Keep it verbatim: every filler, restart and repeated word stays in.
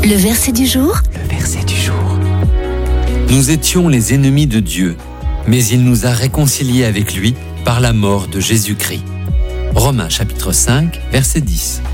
Le verset du jour. Le verset du jour. Nous étions les ennemis de Dieu, mais il nous a réconciliés avec lui par la mort de Jésus-Christ. Romains chapitre cinq, verset dix.